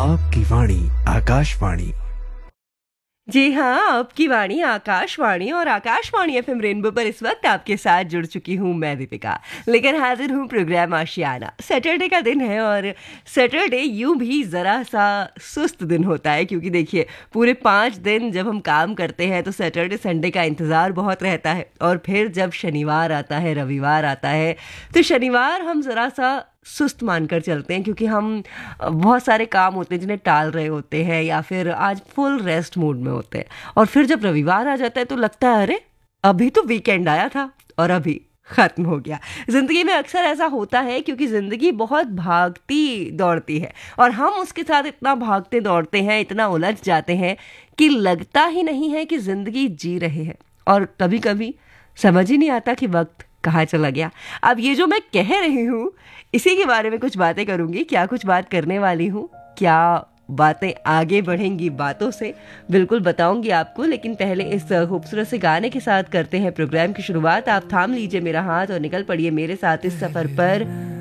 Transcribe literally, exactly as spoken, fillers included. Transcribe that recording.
आपकी वाणी आकाशवाणी। जी हाँ, आपकी वाणी आकाशवाणी और आकाशवाणी एफएम रेनबो पर इस वक्त आपके साथ जुड़ चुकी हूँ मैं दीपिका, लेकर हाजिर हूँ प्रोग्राम आशियाना। सैटरडे का दिन है और सैटरडे यूं भी ज़रा सा सुस्त दिन होता है, क्योंकि देखिए पूरे पाँच दिन जब हम काम करते हैं तो सैटरडे संडे का इंतज़ार बहुत रहता है, और फिर जब शनिवार आता है, रविवार आता है, तो शनिवार हम ज़रा सा सुस्त मानकर चलते हैं, क्योंकि हम बहुत सारे काम होते हैं जिन्हें टाल रहे होते हैं या फिर आज फुल रेस्ट मूड में होते हैं। और फिर जब रविवार आ जाता है तो लगता है अरे अभी तो वीकेंड आया था और अभी ख़त्म हो गया। ज़िंदगी में अक्सर ऐसा होता है, क्योंकि ज़िंदगी बहुत भागती दौड़ती है और हम उसके साथ इतना भागते दौड़ते हैं, इतना उलझ जाते हैं कि लगता ही नहीं है कि ज़िंदगी जी रहे हैं, और कभी कभी समझ ही नहीं आता कि वक्त कहाँ चला गया। अब ये जो मैं कह रही हूँ इसी के बारे में कुछ बातें करूँगी। क्या कुछ बात करने वाली हूँ, क्या बातें आगे बढ़ेंगी बातों से, बिल्कुल बताऊंगी आपको। लेकिन पहले इस खूबसूरत से गाने के साथ करते हैं प्रोग्राम की शुरुआत। आप थाम लीजिए मेरा हाथ और निकल पड़िए मेरे साथ इस सफ़र पर